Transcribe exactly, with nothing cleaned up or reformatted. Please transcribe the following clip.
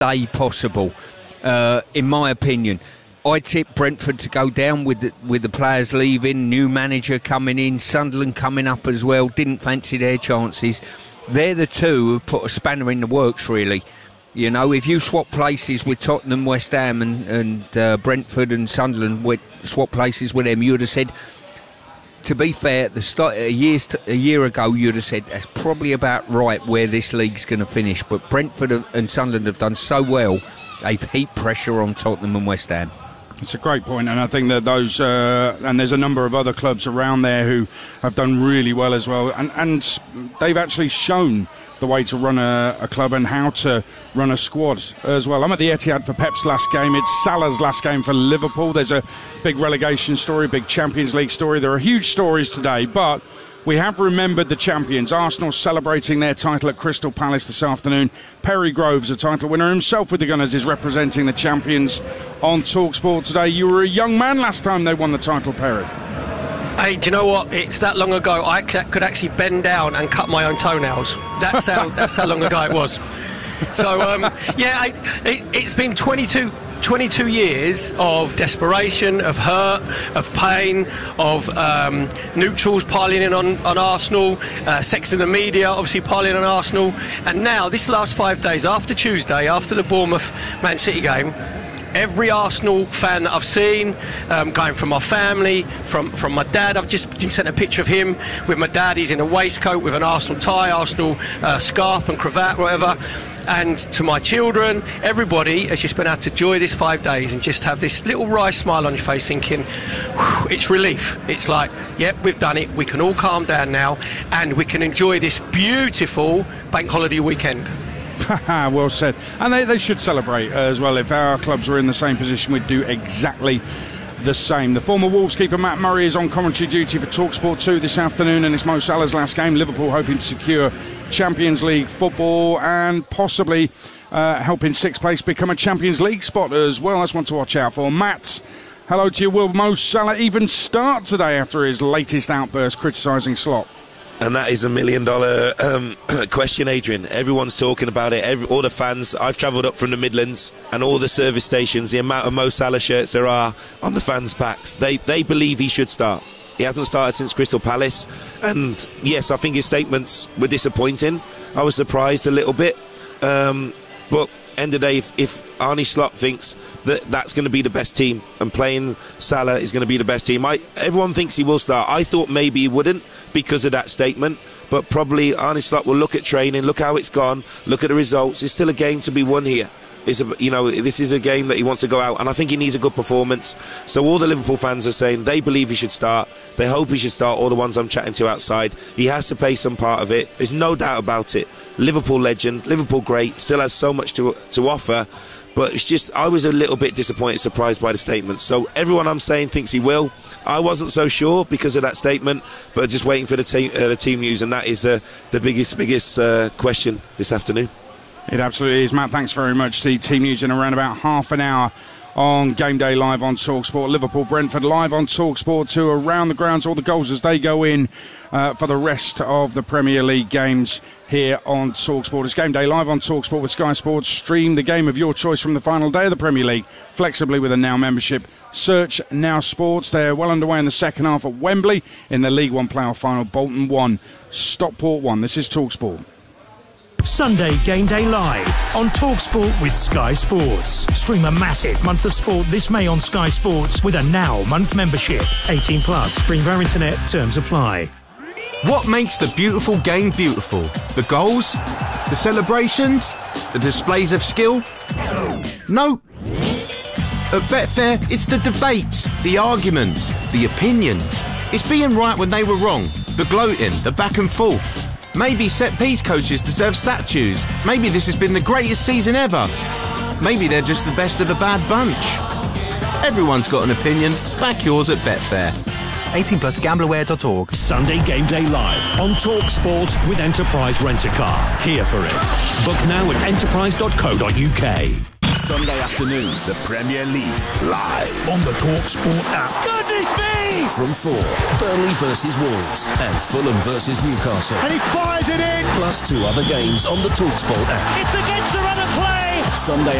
day possible, uh, in my opinion. I tip Brentford to go down with the, with the players leaving, new manager coming in, Sunderland coming up as well. Didn't fancy their chances. They're the two who've put a spanner in the works, really. You know, if you swap places with Tottenham, West Ham and, and uh, Brentford and Sunderland, with, swap places with them, you would have said, to be fair, at the start, a, years t- a year ago, you'd have said that's probably about right where this league's going to finish. But Brentford and Sunderland have done so well, they've heaped pressure on Tottenham and West Ham. It's a great point, and I think that those uh, and there's a number of other clubs around there who have done really well as well, and and they've actually shown the way to run a, a club and how to run a squad as well. I'm at the Etihad for Pep's last game. It's Salah's last game for Liverpool. There's a big relegation story, big Champions League story. There are huge stories today, but we have remembered the champions. Arsenal celebrating their title at Crystal Palace this afternoon. Perry Groves, a title winner himself with the Gunners, is representing the champions on TalkSport today. You were a young man last time they won the title, Perry. Hey, do you know what? It's that long ago I could actually bend down and cut my own toenails. That's how that's how long ago it was. So, um, yeah, I, it, it's been twenty-two, twenty-two years of desperation, of hurt, of pain, of um, neutrals piling in on, on Arsenal, uh, sex in the media obviously piling on Arsenal, and now this last five days, after Tuesday, after the Bournemouth Man City game, every Arsenal fan that I've seen, um, going from my family, from, from my dad, I've just been sent a picture of him with my dad. He's in a waistcoat with an Arsenal tie, Arsenal uh, scarf and cravat, whatever. And to my children, everybody has just been able to enjoy this five days and just have this little wry smile on your face, thinking, it's relief. It's like, yep, we've done it. We can all calm down now and we can enjoy this beautiful bank holiday weekend. Well said. And they, they should celebrate as well. If our clubs were in the same position, we'd do exactly the same. The former Wolves keeper Matt Murray is on commentary duty for TalkSport two this afternoon, and it's Mo Salah's last game. Liverpool hoping to secure Champions League football and possibly uh, helping sixth place become a Champions League spot as well. That's one to watch out for. Matt, hello to you. Will Mo Salah even start today after his latest outburst criticising Slot? And that is a million dollar um, question, Adrian. Everyone's talking about it. Every, all the fans. I've travelled up from the Midlands and all the service stations. The amount of Mo Salah shirts there are on the fans' backs. They they believe he should start. He hasn't started since Crystal Palace. And yes, I think his statements were disappointing. I was surprised a little bit. Um, but end of the day, if, if Arne Slot thinks that that's going to be the best team and playing Salah is going to be the best team, I, everyone thinks he will start. I thought maybe he wouldn't because of that statement, but probably Arne Slot will look at training, look how it's gone, look at the results. It's still a game to be won here. It's a, you know, this is a game that he wants to go out, and I think he needs a good performance. So all the Liverpool fans are saying they believe he should start. They hope he should start. All the ones I'm chatting to outside, he has to pay some part of it. There's no doubt about it. Liverpool legend, Liverpool great, still has so much to to offer. But it's just, I was a little bit disappointed, surprised by the statement. So everyone I'm saying thinks he will. I wasn't so sure because of that statement, but just waiting for the team, uh, the team news, and that is the the biggest biggest uh, question this afternoon. It absolutely is, Matt. Thanks very much. The team news in around about half an hour on Game Day Live on TalkSport. Liverpool Brentford live on TalkSport two, around the grounds, all the goals as they go in uh, for the rest of the Premier League games here on TalkSport. It's Game Day Live on TalkSport with Sky Sports. Stream the game of your choice from the final day of the Premier League flexibly with a Now membership. Search Now Sports. They're well underway in the second half at Wembley in the League One playoff final. Bolton one, Stockport one. This is TalkSport. Sunday Game Day Live on TalkSport with Sky Sports. Stream a massive month of sport this May on Sky Sports with a Now month membership. eighteen plus. Stream via internet. Terms apply. What makes the beautiful game beautiful? The goals? The celebrations? The displays of skill? No. At Betfair, it's the debates, the arguments, the opinions. It's being right when they were wrong, the gloating, the back and forth. Maybe set-piece coaches deserve statues. Maybe this has been the greatest season ever. Maybe they're just the best of the bad bunch. Everyone's got an opinion. Back yours at Betfair. eighteen plus gambleware dot org. Sunday Game Day Live on TalkSport with Enterprise Rent-A-Car. Here for it. Book now at enterprise dot co dot uk. Sunday afternoon, the Premier League live on the TalkSport app. Goodness me! From four, Burnley versus Wolves and Fulham versus Newcastle. And he fires it in. Plus two other games on the TalkSport app. It's against the run of play. Sunday